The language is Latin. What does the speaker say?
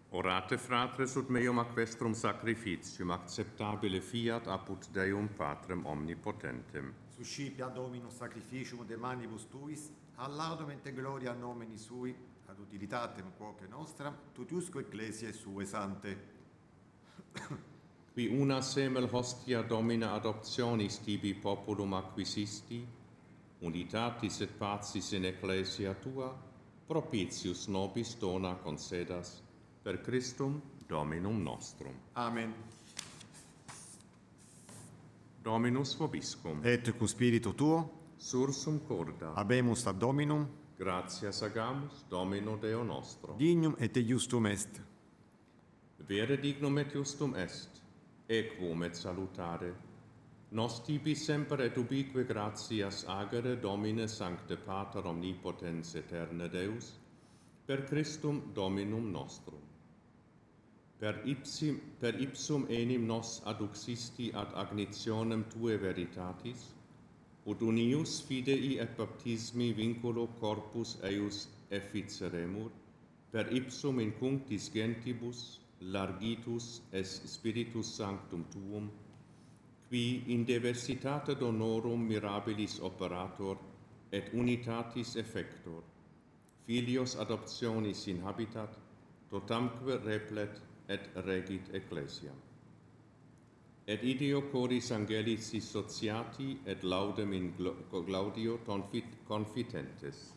Orate fratres ut meum ac vestrum sacrificium acceptabile fiat apud Deum Patrem omnipotentem. Suscipia Dominus sacrificium de manibus tuis, ad laudum et gloria nomini sui, ad utilitatem quoque nostra, tutiusque ecclesiae sue sante. Qui una semel hostia Domina adoptionis tibi populum acquisisti, unitatis et pacis in ecclesia tua, propitius nobis dona concedas, per Christum Dominum nostrum. Amen. Dominus vobiscum. Et cu spiritu tuo, Sursum corda. habemus ad Dominum, Gratias agamus Domino Deo nostro. dignum et justum est. Vere dignum et justum est, equum et salutare. Nos tibi semper et ubique gratias agere Domine Sancte Pater Omnipotens Eterne Deus, per Christum Dominum nostrum. Per ipsum enim nos adduxisti ad agnitionem Tue veritatis, ut unius fidei et baptismi vinculo corpus eius efficeremur, per ipsum in cunctis gentibus largitus es Spiritus Sanctum Tuum, qui in diversitate donorum mirabilis operator et unitatis effector, filios adoptionis in habitat, totamque replet et regit ecclesiam. Et ideo coris angelici sociati et laudem in Claudio confitentes.